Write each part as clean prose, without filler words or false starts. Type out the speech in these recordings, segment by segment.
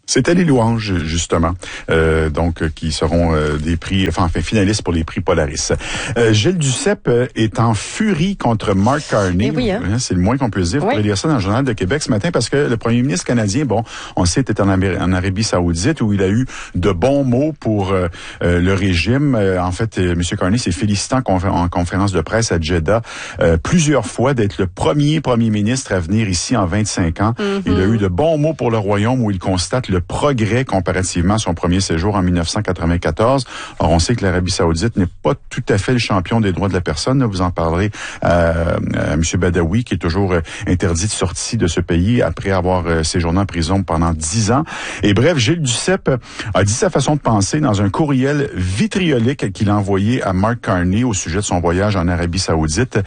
C'était les louanges, justement, qui seront des prix, finalistes pour les prix Polaris. Gilles Duceppe est en furie contre Mark Carney. Oui, hein? C'est le moins qu'on puisse dire. Vous pourrez lire ça dans le Journal de Québec ce matin parce que le premier ministre canadien, on sait, était en Arabie Saoudite où il a eu de bons mots pour le régime. M. Carney s'est félicité en conférence de presse à Jeddah plusieurs fois d'être le premier ministre à venir ici en 25 ans. Mm-hmm. Il a eu de bons mots pour le royaume où il constate le progrès comparativement à son premier séjour en 1994. Alors, on sait que l'Arabie Saoudite n'est pas tout à fait le champion des droits de la personne. Vous en parlerez à M. Badawi, qui est toujours interdit de sortie de ce pays après avoir séjourné en prison pendant 10 ans. Et bref, Gilles Duceppe a dit sa façon de penser dans un courriel vitriolique qu'il a envoyé à Mark Carney au sujet de son voyage en Arabie Saoudite.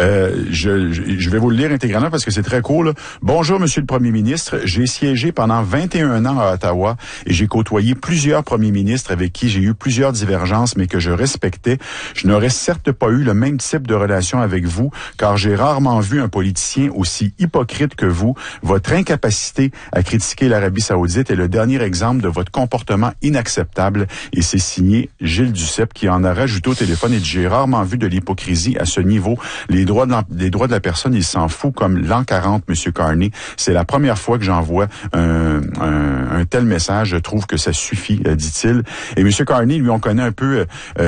Je vais vous le lire intégralement parce que c'est très court, là. Bonjour, Monsieur le Premier ministre. J'ai siégé pendant 21 ans à Ottawa et j'ai côtoyé plusieurs premiers ministres avec qui j'ai eu plusieurs divergences, mais que je respectais. Je n'aurais certes pas eu le même type de relation avec vous, car j'ai rarement vu un politicien aussi hypocrite que vous. Votre incapacité à critiquer l'Arabie Saoudite est le dernier exemple de votre comportement inacceptable. Et c'est signé Gilles Duceppe qui en a rajouté au téléphone et dit: j'ai rarement vu de l'hypocrisie à ce niveau. Les droits de la personne, il s'en fout comme l'an 40, Monsieur Carney. C'est la première fois que j'envoie un tel message. Je trouve que ça suffit, dit-il. Et M. Carney, lui, on connaît un peu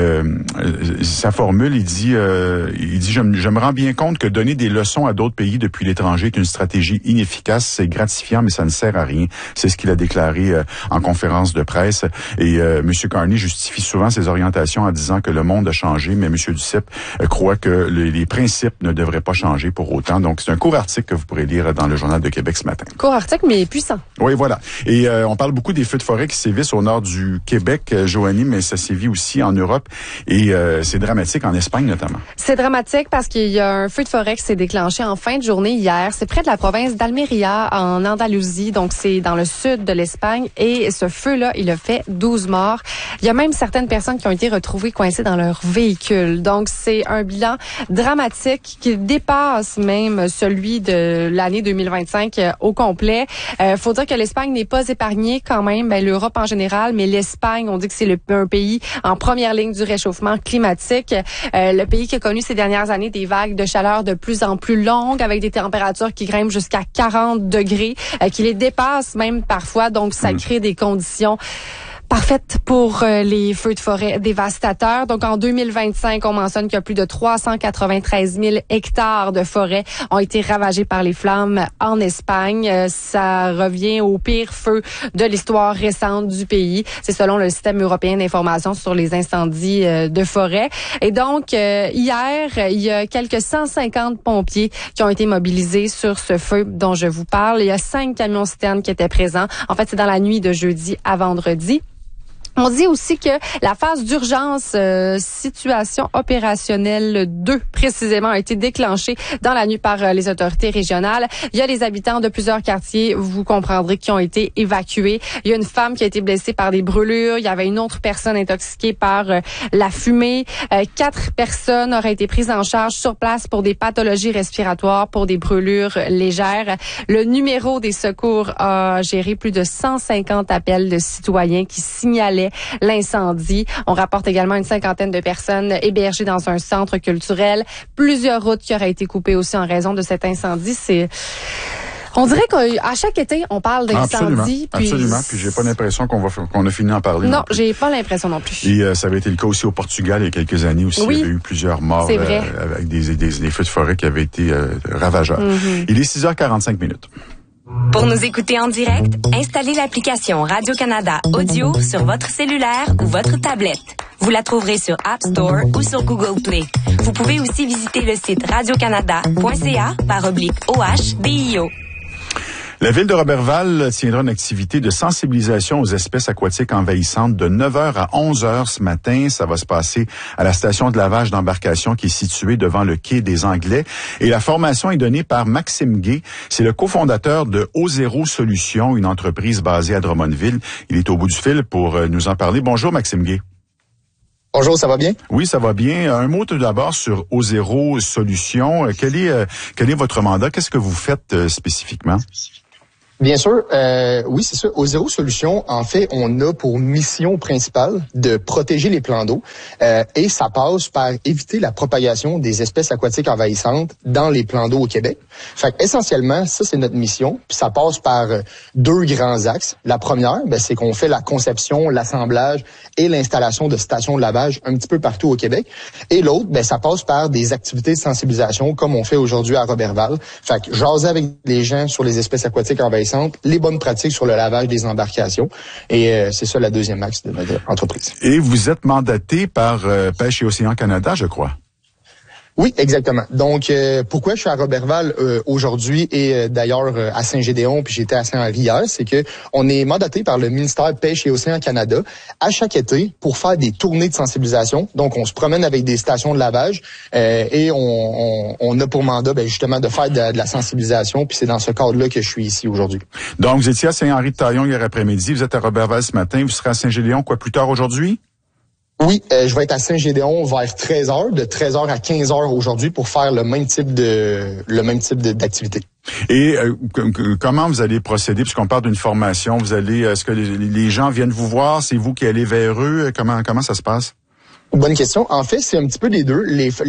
sa formule. Il dit je me rends bien compte que donner des leçons à d'autres pays depuis l'étranger est une stratégie inefficace. C'est gratifiant, mais ça ne sert à rien. C'est ce qu'il a déclaré en conférence de presse. Et M. Carney justifie souvent ses orientations en disant que le monde a changé, mais M. Duceppe croit que les principes ne devraient pas changer pour autant. Donc, c'est un court article que vous pourrez lire dans le Journal de Québec ce matin. Court article, mais puissant. Oui, voilà. Et on parle beaucoup des feux de forêt qui sévissent au nord du Québec, Joanie, mais ça sévit aussi en Europe. Et c'est dramatique en Espagne, notamment. C'est dramatique parce qu'il y a un feu de forêt qui s'est déclenché en fin de journée hier. C'est près de la province d'Almeria, en Andalousie. Donc, c'est dans le sud de l'Espagne. Et ce feu-là, il a fait 12 morts. Il y a même certaines personnes qui ont été retrouvées coincées dans leur véhicule. Donc, c'est un bilan dramatique qui dépasse même celui de l'année 2025 au complet. Faut dire que l'Espagne n'est pas épargnée quand même, l'Europe en général, mais l'Espagne, on dit que c'est un pays en première ligne du réchauffement climatique. Le pays qui a connu ces dernières années des vagues de chaleur de plus en plus longues, avec des températures qui grimpent jusqu'à 40 degrés, qui les dépassent même parfois. Donc, ça crée des conditions parfaite pour les feux de forêt dévastateurs. Donc, en 2025, on mentionne qu'il y a plus de 393 000 hectares de forêt ont été ravagés par les flammes en Espagne. Ça revient au pire feu de l'histoire récente du pays. C'est selon le système européen d'information sur les incendies de forêt. Et donc, hier, il y a quelques 150 pompiers qui ont été mobilisés sur ce feu dont je vous parle. Il y a 5 camions-citernes qui étaient présents. En fait, c'est dans la nuit de jeudi à vendredi. On dit aussi que la phase d'urgence situation opérationnelle 2 précisément a été déclenchée dans la nuit par les autorités régionales. Il y a les habitants de plusieurs quartiers, vous comprendrez, qui ont été évacués. Il y a une femme qui a été blessée par des brûlures. Il y avait une autre personne intoxiquée par la fumée. 4 personnes auraient été prises en charge sur place pour des pathologies respiratoires, pour des brûlures légères. Le numéro des secours a géré plus de 150 appels de citoyens qui signalaient l'incendie. On rapporte également une 50aine de personnes hébergées dans un centre culturel. Plusieurs routes qui auraient été coupées aussi en raison de cet incendie. On dirait qu'à chaque été, on parle d'incendie. Absolument. Puis j'ai pas l'impression qu'on a fini d'en parler. Non, j'ai pas l'impression non plus. Et ça avait été le cas aussi au Portugal il y a quelques années aussi. Oui, il y avait eu plusieurs morts avec des feux de forêt qui avaient été ravageurs. Mm-hmm. Il est 6h45 minutes. Pour nous écouter en direct, installez l'application Radio-Canada Audio sur votre cellulaire ou votre tablette. Vous la trouverez sur App Store ou sur Google Play. Vous pouvez aussi visiter le site radiocanada.ca/OHBIO. La ville de Roberval tiendra une activité de sensibilisation aux espèces aquatiques envahissantes de 9h à 11h ce matin. Ça va se passer à la station de lavage d'embarcation qui est située devant le quai des Anglais. Et la formation est donnée par Maxime Gay. C'est le cofondateur de O0 Solutions, une entreprise basée à Drummondville. Il est au bout du fil pour nous en parler. Bonjour Maxime Gay. Bonjour, ça va bien? Oui, ça va bien. Un mot tout d'abord sur O0 Solutions. Quel est votre mandat? Qu'est-ce que vous faites spécifiquement? Bien sûr, oui, c'est ça. Au Zéro Solution, en fait, on a pour mission principale de protéger les plans d'eau et ça passe par éviter la propagation des espèces aquatiques envahissantes dans les plans d'eau au Québec. Fait que, essentiellement, ça, c'est notre mission. Puis ça passe par deux grands axes. La première, c'est qu'on fait la conception, l'assemblage et l'installation de stations de lavage un petit peu partout au Québec. Et l'autre, ça passe par des activités de sensibilisation comme on fait aujourd'hui à Roberval. Fait que jaser avec les gens sur les espèces aquatiques envahissantes, les bonnes pratiques sur le lavage des embarcations. Et c'est ça la deuxième axe de notre entreprise. Et vous êtes mandaté par Pêche et Océan Canada, je crois. Oui, exactement. Donc, pourquoi je suis à Roberval aujourd'hui et d'ailleurs à Saint-Gédéon, puis j'étais à Saint-Henri hier, c'est que on est mandaté par le ministère Pêche et Océan Canada à chaque été pour faire des tournées de sensibilisation. Donc, on se promène avec des stations de lavage et on a pour mandat justement de faire de la sensibilisation. Puis c'est dans ce cadre-là que je suis ici aujourd'hui. Donc, vous étiez à Saint-Henri-de-Taillon hier après-midi, vous êtes à Roberval ce matin, vous serez à Saint-Gédéon plus tard aujourd'hui? Oui, je vais être à Saint-Gédéon vers 13h, de 13h à 15h aujourd'hui pour faire le même type d'activité. Et comment vous allez procéder, puisqu'on parle d'une formation, est-ce que les gens viennent vous voir, c'est vous qui allez vers eux, comment ça se passe? Bonne question. En fait, c'est un petit peu les deux.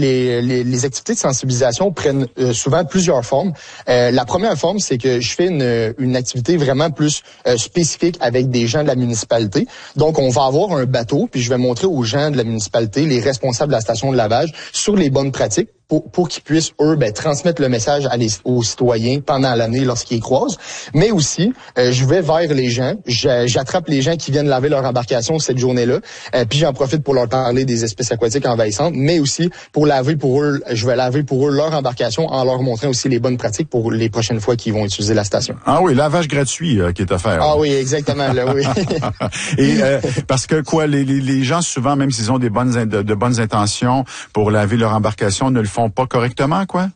Les activités de sensibilisation prennent souvent plusieurs formes. La première forme, c'est que je fais une activité vraiment plus spécifique avec des gens de la municipalité. Donc, on va avoir un bateau, puis je vais montrer aux gens de la municipalité, les responsables de la station de lavage, sur les bonnes pratiques pour qu'ils puissent, eux, transmettre le message aux citoyens pendant l'année lorsqu'ils les croisent. Mais aussi, je vais vers les gens, j'attrape les gens qui viennent laver leur embarcation cette journée-là, puis j'en profite pour leur parler des espèces aquatiques envahissantes, mais aussi pour je vais laver pour eux leur embarcation en leur montrant aussi les bonnes pratiques pour les prochaines fois qu'ils vont utiliser la station. Ah oui, lavage gratuit qui est offert. Ah oui, exactement, là, oui. Et parce que les gens souvent, même s'ils ont de bonnes intentions pour laver leur embarcation, ne le font pas correctement, quoi?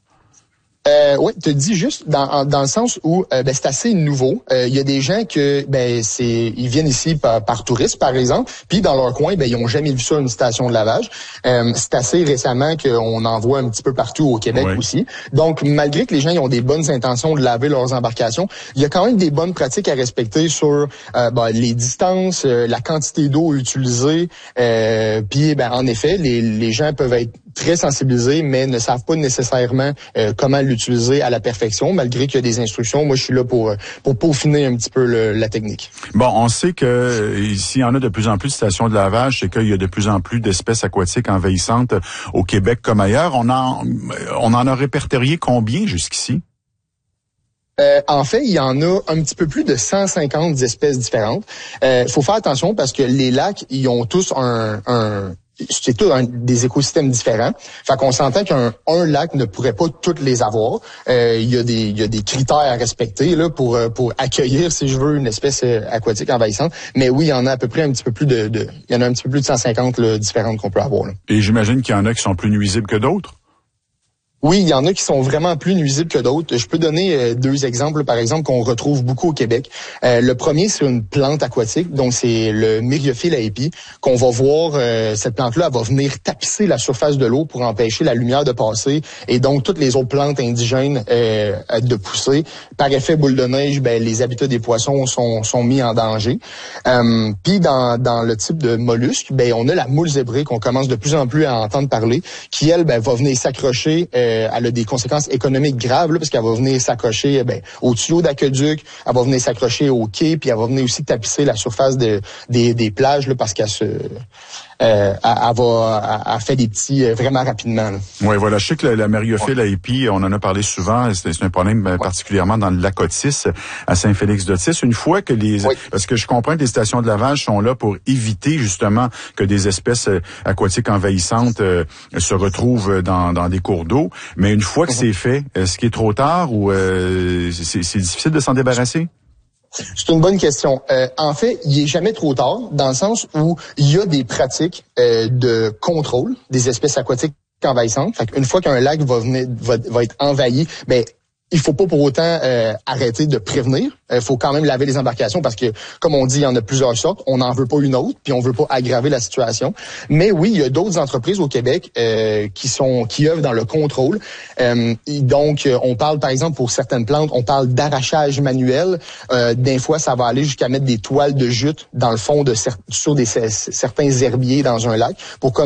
Oui, tu dis juste dans le sens où c'est assez nouveau. Il y a des gens que ils viennent ici par tourisme, par exemple, puis dans leur coin, ils ont jamais vu ça une station de lavage. C'est assez récemment qu'on en voit un petit peu partout au Québec aussi. Donc, malgré que les gens ils ont des bonnes intentions de laver leurs embarcations, il y a quand même des bonnes pratiques à respecter sur les distances, la quantité d'eau utilisée. Puis, en effet, les gens peuvent être très sensibilisés, mais ne savent pas nécessairement comment l'utiliser à la perfection, malgré qu'il y a des instructions. Moi, je suis là pour peaufiner un petit peu la technique. Bon, on sait que s'il y en a de plus en plus de stations de lavage, c'est qu'il y a de plus en plus d'espèces aquatiques envahissantes au Québec comme ailleurs. On en a répertorié combien jusqu'ici? En fait, il y en a un petit peu plus de 150 espèces différentes. Faut faire attention parce que les lacs, ils ont tous c'est tout des écosystèmes différents. Fait qu'on s'entend qu'un lac ne pourrait pas toutes les avoir. Il y a des critères à respecter là pour accueillir, si je veux, une espèce aquatique envahissante. Mais oui, il y en a à peu près un petit peu plus il y en a un petit peu plus de 150 différentes qu'on peut avoir. Là. Et j'imagine qu'il y en a qui sont plus nuisibles que d'autres. Oui, il y en a qui sont vraiment plus nuisibles que d'autres. Je peux donner deux exemples, par exemple, qu'on retrouve beaucoup au Québec. Le premier, c'est une plante aquatique, donc c'est le Myriophylle aepi, qu'on va voir, cette plante-là, elle va venir tapisser la surface de l'eau pour empêcher la lumière de passer, et donc toutes les autres plantes indigènes de pousser. Par effet boule de neige, les habitats des poissons sont mis en danger. Puis dans le type de mollusque, on a la moule zébrée qu'on commence de plus en plus à entendre parler, qui, elle, va venir s'accrocher. Elle a des conséquences économiques graves là, parce qu'elle va venir s'accrocher au tuyau d'aqueduc, elle va venir s'accrocher au quai, puis elle va venir aussi tapisser la surface des plages là, parce qu'elle elle fait des petits vraiment rapidement. Oui, voilà. Je sais que la Myriophylle aepi, on en a parlé souvent. C'est un problème particulièrement dans le lac Otis, à Saint-Félix-d'Otis. Une fois que parce que je comprends que les stations de lavage sont là pour éviter justement que des espèces aquatiques envahissantes se retrouvent dans des cours d'eau. Mais une fois que c'est fait, est-ce qu'il est trop tard ou c'est difficile de s'en débarrasser? C'est une bonne question. En fait, il est jamais trop tard, dans le sens où il y a des pratiques de contrôle des espèces aquatiques envahissantes. Fait qu'une fois qu'un lac va être envahi, il faut pas pour autant arrêter de prévenir. Il faut quand même laver les embarcations parce que, comme on dit, il y en a plusieurs sortes. On n'en veut pas une autre, puis on veut pas aggraver la situation. Mais oui, il y a d'autres entreprises au Québec qui œuvrent dans le contrôle. Donc, on parle, par exemple, pour certaines plantes, on parle d'arrachage manuel. Des fois, ça va aller jusqu'à mettre des toiles de jute dans le fond sur certains herbiers dans un lac pour